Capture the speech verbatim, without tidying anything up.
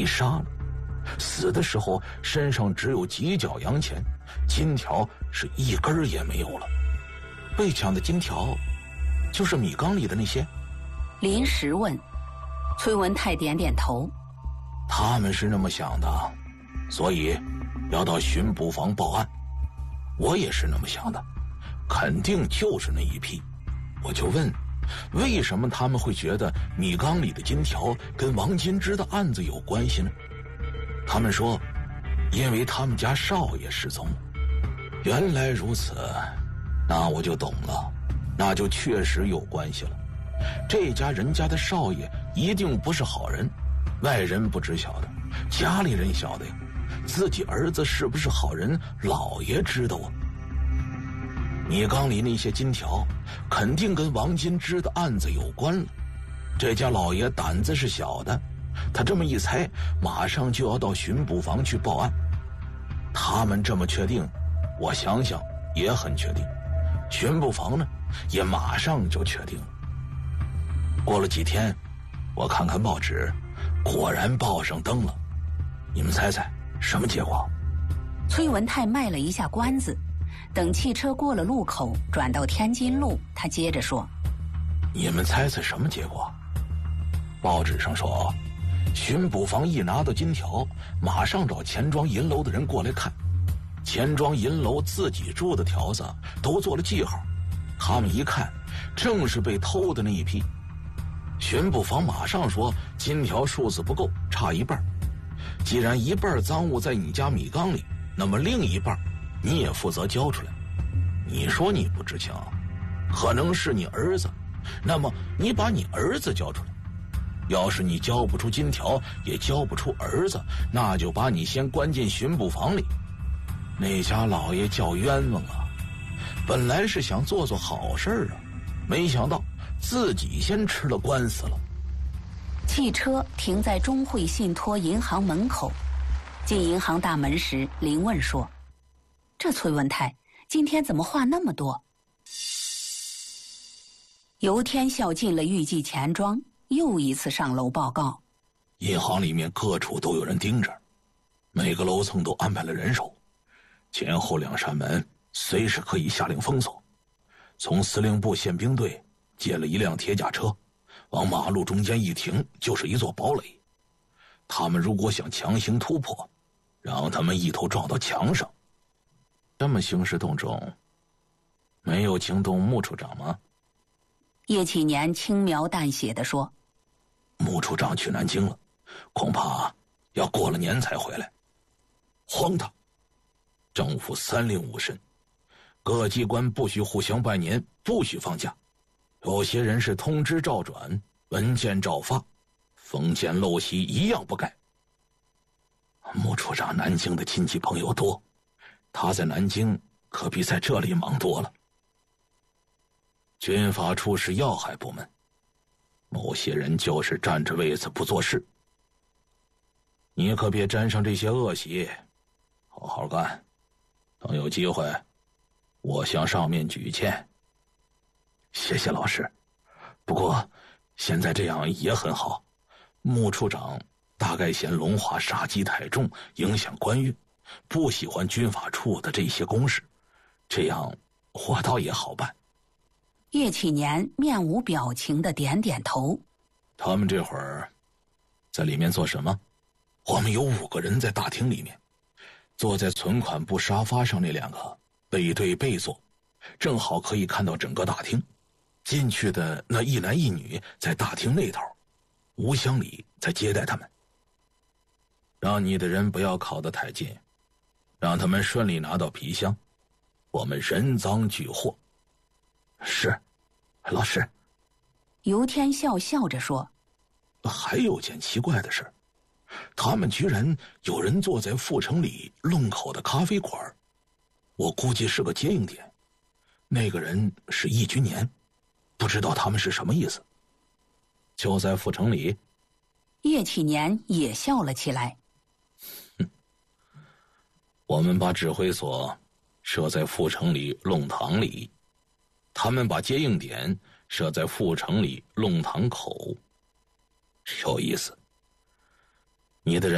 杀了。死的时候身上只有几角洋钱，金条是一根也没有了。被抢的金条就是米缸里的那些？ 临时问。崔文泰点点头。 他们是那么想的，所以要到巡捕房报案。我也是那么想的，肯定就是那一批。我就问，为什么他们会觉得米缸里的金条跟王金枝的案子有关系呢？他们说，因为他们家少爷失踪了。原来如此，那我就懂了，那就确实有关系了。这家人家的少爷一定不是好人，外人不知晓的，家里人晓得呀。自己儿子是不是好人，老爷知道啊。米缸里那些金条肯定跟王金枝的案子有关了。这家老爷胆子是小的，他这么一猜，马上就要到巡捕房去报案。他们这么确定，我想想也很确定。巡捕房呢，也马上就确定了。过了几天，我看看报纸，果然报上登了。你们猜猜什么结果？ 崔文泰卖了一下关子，等汽车过了路口，转到天津路，他接着说： 你们猜猜什么结果？报纸上说，巡捕房一拿到金条，马上找钱庄银楼的人过来看。钱庄银楼自己住的条子都做了记号，他们一看，正是被偷的那一批。巡捕房马上说，金条数字不够，差一半。既然一半赃物在你家米缸里，那么另一半你也负责交出来。你说你不知情，可能是你儿子，那么你把你儿子交出来。要是你交不出金条，也交不出儿子，那就把你先关进巡捕房里。那家老爷叫冤枉啊，本来是想做做好事啊，没想到自己先吃了官司了。 汽车停在中汇信托银行门口，进银行大门时，林问说：这崔文泰今天怎么话那么多？尤天笑进了预计钱庄，又一次上楼报告。 银行里面各处都有人盯着，每个楼层都安排了人手，前后两扇门随时可以下令封锁。从司令部宪兵队借了一辆铁甲车，往马路中间一停，就是一座堡垒。他们如果想强行突破，让他们一头撞到墙上。这么兴师动众，没有惊动穆处长吗？ 叶启年轻描淡写地说： 穆处长去南京了，恐怕要过了年才回来。荒唐！政府三令五申，各机关不许互相拜年，不许放假。有些人是通知照转，文件照发，封建陋习一样不改。穆处长南京的亲戚朋友多，他在南京可比在这里忙多了。军法处是要害部门，某些人就是占着位子不做事。你可别沾上这些恶习，好好干，等有机会我向上面举荐。谢谢老师，不过现在这样也很好。穆处长大概嫌龙华杀机太重，影响官运，不喜欢军法处的这些公事，这样我倒也好办。 叶启年面无表情的点点头。 他们这会儿在里面做什么？我们有五个人在大厅里面，坐在存款部沙发上那两个背对背坐，正好可以看到整个大厅。进去的那一男一女在大厅那头，吴乡里在接待他们。让你的人不要靠得太近，让他们顺利拿到皮箱，我们人赃俱获。是，老师。 尤天笑笑着说： 还有件奇怪的事，他们居然有人坐在阜成里弄口的咖啡馆，我估计是个接应点。那个人是易君年，不知道他们是什么意思。就在阜成里。 叶启年也笑了起来。 哼，我们把指挥所设在阜成里弄堂里，他们把接应点设在阜成里弄堂口。有意思，你的人